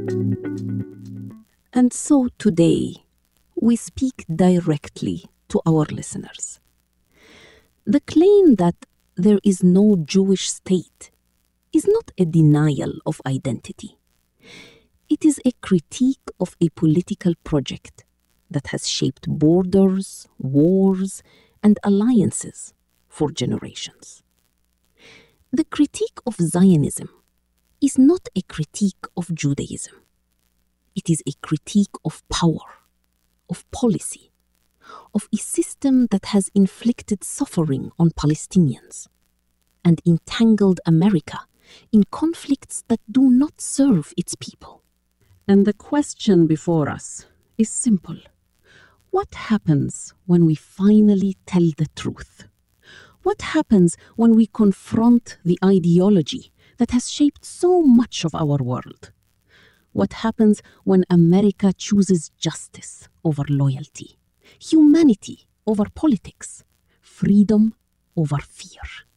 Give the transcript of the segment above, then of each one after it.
And so today, we speak directly to our listeners. The claim that there is no Jewish state is not a denial of identity. It is a critique of a political project that has shaped borders, wars, and alliances for generations. The critique of Zionism is not a critique of Judaism. It is a critique of power, of policy, of a system that has inflicted suffering on Palestinians and entangled America in conflicts that do not serve its people. And the question before us is simple. What happens when we finally tell the truth? What happens when we confront the ideology that has shaped so much of our world? What happens when America chooses justice over loyalty, humanity over politics, freedom over fear?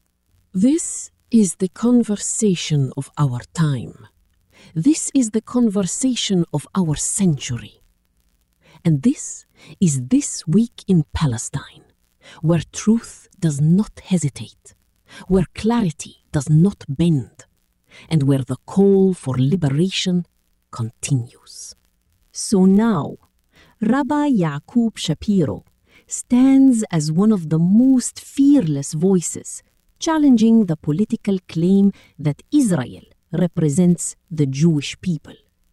This is the conversation of our time. This is the conversation of our century. And this is This Week in Palestine, where truth does not hesitate, where clarity does not bend, and where the call for liberation continues. So now, Rabbi Yaqub Shapiro stands as one of the most fearless voices challenging the political claim that Israel represents the Jewish people.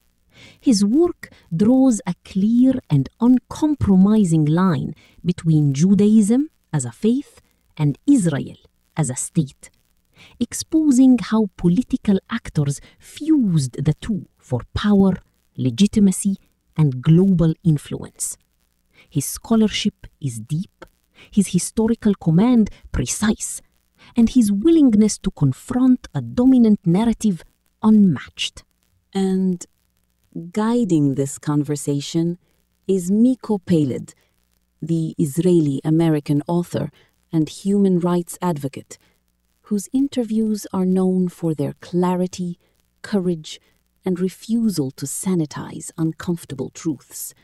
His work draws a clear and uncompromising line between Judaism as a faith and Israel as a state, exposing how political actors fused the two for power, legitimacy, and global influence. His scholarship is deep, his historical command precise, and his willingness to confront a dominant narrative unmatched. And guiding this conversation is Miko Peled, the Israeli-American author and human rights advocate, whose interviews are known for their clarity, courage, and refusal to sanitize uncomfortable truths.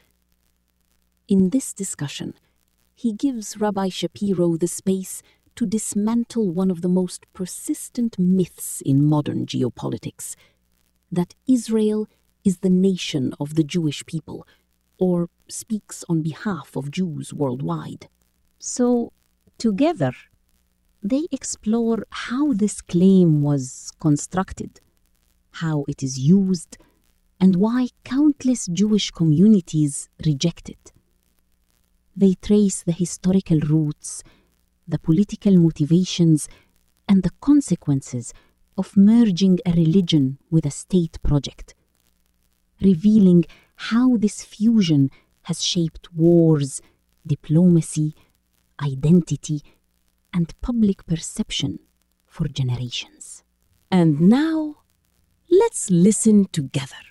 In this discussion, he gives Rabbi Shapiro the space to dismantle one of the most persistent myths in modern geopolitics, that Israel is the nation of the Jewish people, or speaks on behalf of Jews worldwide. So, together, they explore how this claim was constructed, how it is used, and why countless Jewish communities reject it. They trace the historical roots, the political motivations, and the consequences of merging a religion with a state project, revealing how this fusion has shaped wars, diplomacy, identity, and public perception for generations. And now, let's listen together.